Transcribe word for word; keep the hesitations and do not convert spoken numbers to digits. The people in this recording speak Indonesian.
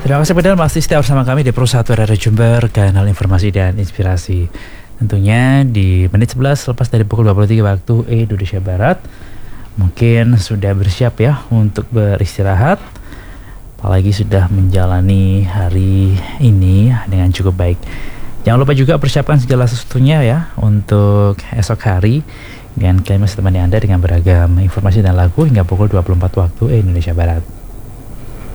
Terima kasih Pedal masih setia bersama kami di Pro satu R R Jember, kanal informasi dan inspirasi. Tentunya di menit sebelas lepas dari pukul dua puluh tiga waktu Indonesia Barat. Mungkin sudah bersiap ya untuk beristirahat, apalagi sudah menjalani hari ini dengan cukup baik. Jangan lupa juga persiapkan segala sesuatunya ya untuk esok hari, dan kami masih temani Anda dengan beragam informasi dan lagu hingga pukul dua puluh empat waktu Indonesia Barat.